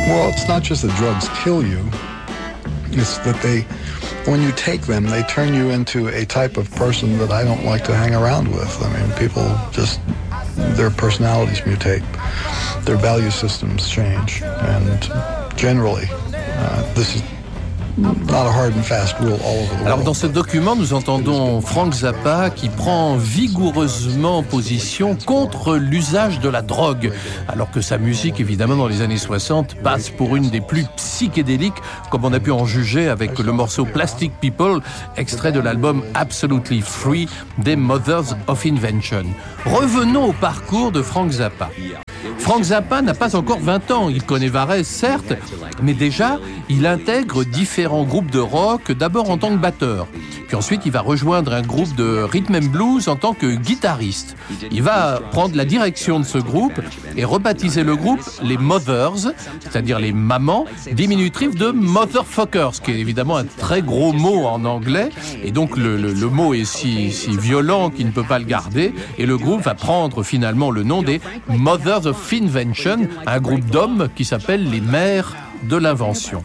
Well, it's not just that drugs kill you. It's that when you take them, they turn you into a type of person that I don't like to hang around with. I mean, people just, their personalities mutate, their value systems change, and generally, this is not a hard and fast rule all over the world. Alors dans ce document, nous entendons Frank Zappa qui prend vigoureusement position contre l'usage de la drogue, alors que sa musique, évidemment, dans les années 60, passe pour une des plus psychédéliques, comme on a pu en juger avec le morceau Plastic People, extrait de l'album Absolutely Free des Mothers of Invention. Revenons au parcours de Frank Zappa. Frank Zappa n'a pas encore 20 ans, il connaît Varese, certes, mais déjà, il intègre différents groupes de rock, d'abord en tant que batteur. Puis ensuite, il va rejoindre un groupe de rhythm and blues en tant que guitariste. Il va prendre la direction de ce groupe et rebaptiser le groupe les Mothers, c'est-à-dire les mamans, diminutif de Motherfuckers, qui est évidemment un très gros mot en anglais. Et donc, le mot est si violent qu'il ne peut pas le garder. Et le groupe va prendre finalement le nom des Mothers of Invention, un groupe d'hommes qui s'appelle les mères de l'invention.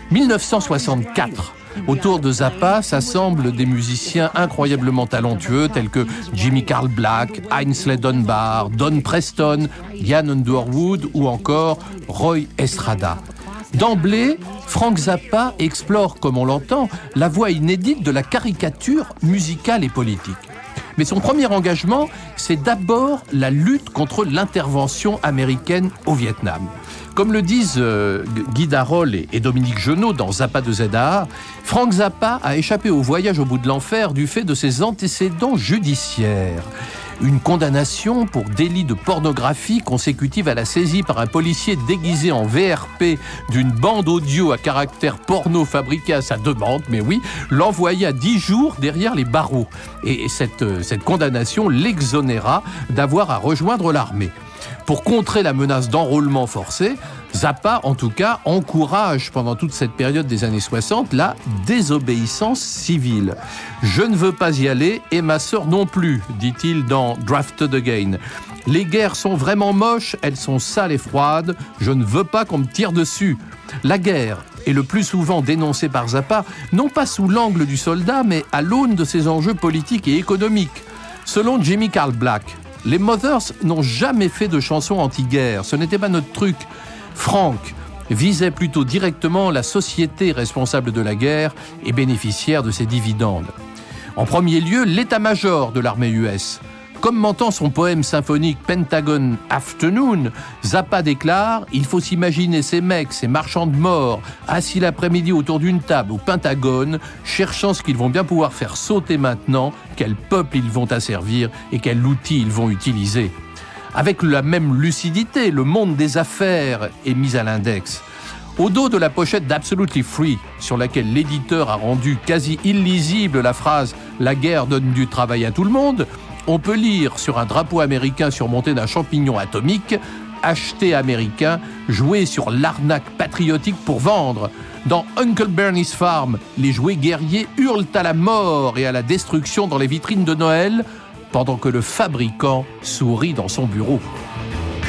1964. Autour de Zappa s'assemblent des musiciens incroyablement talentueux tels que Jimmy Carl Black, Ainsley Dunbar, Don Preston, Ian Underwood ou encore Roy Estrada. D'emblée, Frank Zappa explore, comme on l'entend, la voie inédite de la caricature musicale et politique. Mais son premier engagement, c'est d'abord la lutte contre l'intervention américaine au Vietnam. Comme le disent Guy Darol et Dominique Genot dans Zappa de ZAA, Frank Zappa a échappé au voyage au bout de l'enfer du fait de ses antécédents judiciaires. Une condamnation pour délit de pornographie consécutive à la saisie par un policier déguisé en VRP d'une bande audio à caractère porno fabriquée à sa demande, mais oui, l'envoya 10 jours derrière les barreaux. Et cette condamnation l'exonéra d'avoir à rejoindre l'armée. Pour contrer la menace d'enrôlement forcé, Zappa, en tout cas, encourage pendant toute cette période des années 60 la désobéissance civile. « Je ne veux pas y aller et ma sœur non plus », dit-il dans Drafted Again. « Les guerres sont vraiment moches, elles sont sales et froides, je ne veux pas qu'on me tire dessus. » La guerre est le plus souvent dénoncée par Zappa, non pas sous l'angle du soldat, mais à l'aune de ses enjeux politiques et économiques. Selon Jimmy Carl Black, les Mothers n'ont jamais fait de chansons anti-guerre, ce n'était pas notre truc. Frank visait plutôt directement la société responsable de la guerre et bénéficiaire de ses dividendes. En premier lieu, l'état-major de l'armée US. Commentant son poème symphonique Pentagon Afternoon, Zappa déclare « Il faut s'imaginer ces mecs, ces marchands de mort, assis l'après-midi autour d'une table au Pentagone, cherchant ce qu'ils vont bien pouvoir faire sauter maintenant, quel peuple ils vont asservir et quel outil ils vont utiliser. » Avec la même lucidité, le monde des affaires est mis à l'index. Au dos de la pochette d'Absolutely Free, sur laquelle l'éditeur a rendu quasi illisible la phrase « La guerre donne du travail à tout le monde », on peut lire sur un drapeau américain surmonté d'un champignon atomique « Acheter américain, jouer sur l'arnaque patriotique pour vendre ». Dans Uncle Bernie's Farm, les jouets guerriers hurlent à la mort et à la destruction dans les vitrines de Noël, pendant que le fabricant sourit dans son bureau.